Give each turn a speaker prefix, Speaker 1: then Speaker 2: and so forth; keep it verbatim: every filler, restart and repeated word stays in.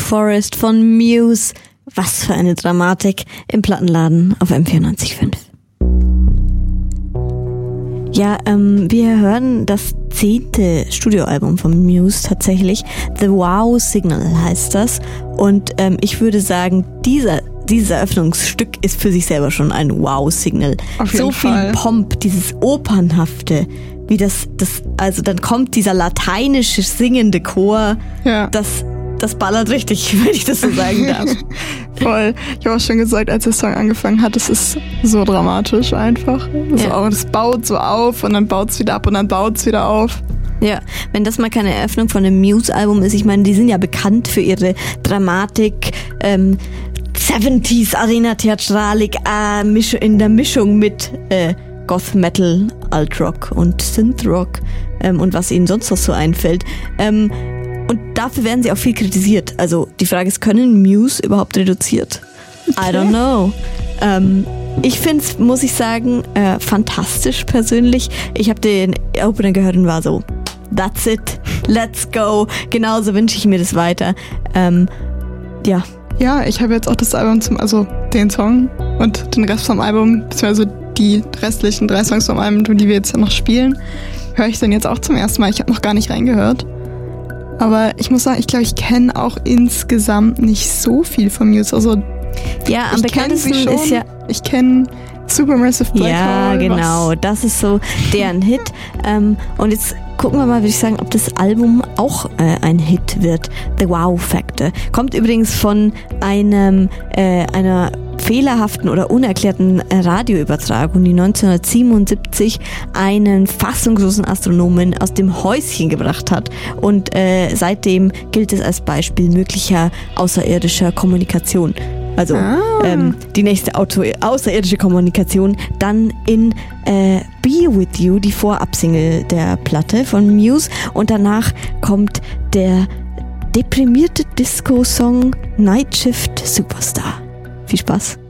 Speaker 1: Forest von Muse. Was für eine Dramatik im Plattenladen auf M vierundneunzig Komma fünf. Ja, ähm, wir hören das zehnte Studioalbum von Muse tatsächlich. The Wow Signal heißt das. Und ähm, ich würde sagen, dieser, dieses Eröffnungsstück ist für sich selber schon ein Wow-Signal.
Speaker 2: Auf jeden
Speaker 1: so viel
Speaker 2: Fall.
Speaker 1: Pomp, dieses Opernhafte, wie das, das, also dann kommt dieser lateinische singende Chor,
Speaker 2: Ja.
Speaker 1: das, das ballert richtig, wenn ich das so sagen darf.
Speaker 2: Voll. Ich habe auch schon gesagt, als der Song angefangen hat, es ist so dramatisch einfach. Das,
Speaker 1: Ja.
Speaker 2: auch, das baut so auf und dann baut es wieder ab und dann baut es wieder auf.
Speaker 1: Ja, wenn das mal keine Eröffnung von einem Muse-Album ist, ich meine, die sind ja bekannt für ihre Dramatik, ähm, siebziger Arena-Theatralik äh, Misch- in der Mischung mit äh, Goth Metal, Alt-Rock und Synth-Rock ähm, und was ihnen sonst noch so einfällt. Ähm, und dafür werden sie auch viel kritisiert. Also die Frage ist, können Muse überhaupt reduziert? I don't know. Ähm, ich finde es, muss ich sagen, äh, fantastisch persönlich. Ich habe den Opener gehört und war so, that's it, let's go. Genauso wünsche ich mir das weiter. Ähm, ja.
Speaker 2: Ja, ich habe jetzt auch das Album zum, also den Song und den Rest vom Album, beziehungsweise die restlichen drei Songs vom Album, die wir jetzt noch spielen, höre ich dann jetzt auch zum ersten Mal. Ich habe noch gar nicht reingehört. Aber ich muss sagen, ich glaube, ich kenne auch insgesamt nicht so viel von Muse. Also
Speaker 1: Ja, am
Speaker 2: ich kenn sie
Speaker 1: bekanntesten
Speaker 2: schon.
Speaker 1: ist ja...
Speaker 2: Ich kenne Supermassive Black
Speaker 1: Ja,
Speaker 2: Hole.
Speaker 1: genau.
Speaker 2: Was,
Speaker 1: Das ist so deren Hit. Ähm, und jetzt gucken wir mal, würde ich sagen, ob das Album auch äh, ein Hit wird. The Wow Factor. Kommt übrigens von einem äh, einer fehlerhaften oder unerklärten äh, Radioübertragung, die neunzehnhundertsiebenundsiebzig einen fassungslosen Astronomen aus dem Häuschen gebracht hat. Und äh, seitdem gilt es als Beispiel möglicher außerirdischer Kommunikation. Also
Speaker 2: Ah.
Speaker 1: ähm, die nächste Auto außerirdische Kommunikation dann in äh, Be With You, die Vorabsingle der Platte von Muse. Und danach kommt der deprimierte Disco-Song Night Shift Superstar. Viel Spaß.